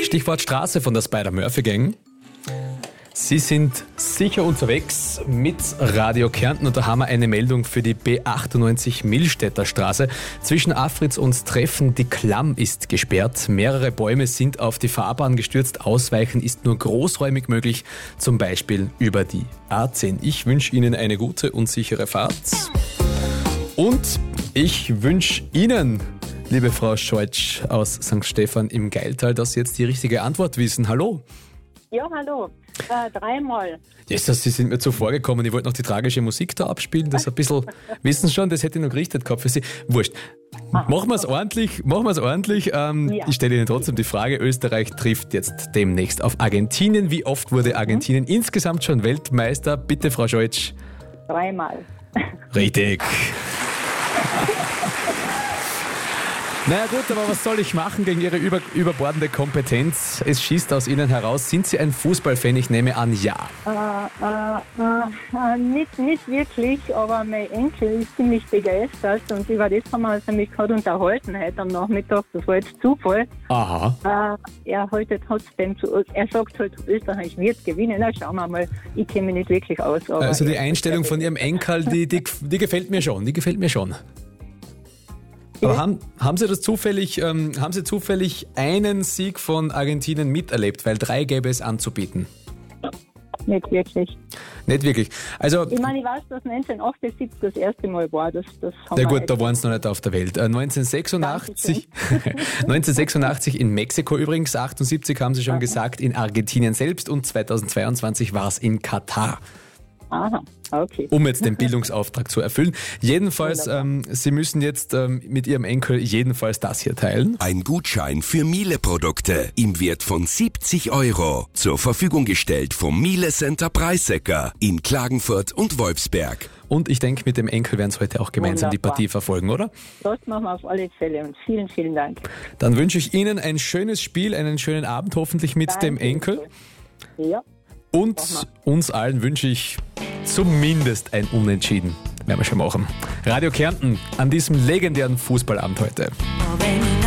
Stichwort Straße von der Spider-Murphy-Gang. Sie sind sicher unterwegs mit Radio Kärnten und da haben wir eine Meldung für die B98 Millstätter Straße. Zwischen Afritz und Treffen, die Klamm ist gesperrt. Mehrere Bäume sind auf die Fahrbahn gestürzt. Ausweichen ist nur großräumig möglich, zum Beispiel über die A10. Ich wünsche Ihnen eine gute und sichere Fahrt. Und ich wünsche Ihnen, liebe Frau Scheutsch aus St. Stephan im Geiltal, dass Sie jetzt die richtige Antwort wissen. Hallo. Ja, hallo. 3-mal. Jesus, Sie sind mir zuvor gekommen. Ich wollte noch die tragische Musik da abspielen. Das ein bisschen, wissen Sie schon, das hätte ich noch gerichtet gehabt für Sie. Wurscht. Machen wir es ordentlich. Ich stelle Ihnen trotzdem die Frage, Österreich trifft jetzt demnächst auf Argentinien. Wie oft wurde Argentinien insgesamt schon Weltmeister? Bitte, Frau Scheutsch. 3-mal. Richtig. Naja gut, aber was soll ich machen gegen Ihre überbordende Kompetenz? Es schießt aus Ihnen heraus. Sind Sie ein Fußballfan? Ich nehme an, ja. Nicht wirklich, aber mein Enkel ist ziemlich begeistert und über das haben wir uns nämlich gerade unterhalten heute am Nachmittag. Das war jetzt Zufall. Aha. Er haltet trotzdem er sagt halt, Österreich wird gewinnen. Na, schauen wir mal. Ich kenne mich nicht wirklich aus. Aber also die Einstellung von Ihrem Enkel, die gefällt mir schon. Die gefällt mir schon. Aber haben Sie zufällig einen Sieg von Argentinien miterlebt? Weil 3 gäbe es anzubieten. Nicht wirklich. Nicht wirklich. Also, ich meine, ich weiß, dass 1978 das erste Mal war. Das haben na gut, da waren Sie noch nicht auf der Welt. 1986 in Mexiko übrigens, 78 haben Sie schon gesagt, in Argentinien selbst und 2022 war es in Katar. Aha, okay. Um jetzt den Bildungsauftrag zu erfüllen. Jedenfalls, Sie müssen jetzt mit Ihrem Enkel jedenfalls das hier teilen. Ein Gutschein für Miele-Produkte im Wert von 70 €. Zur Verfügung gestellt vom Miele Center Preissecker in Klagenfurt und Wolfsberg. Und ich denke, mit dem Enkel werden Sie heute auch gemeinsam die Partie verfolgen, oder? Das machen wir auf alle Fälle und vielen, vielen Dank. Dann wünsche ich Ihnen ein schönes Spiel, einen schönen Abend hoffentlich mit dem Enkel. Ja. Und uns allen wünsche ich zumindest ein Unentschieden. Werden wir schon machen. Radio Kärnten an diesem legendären Fußballabend heute.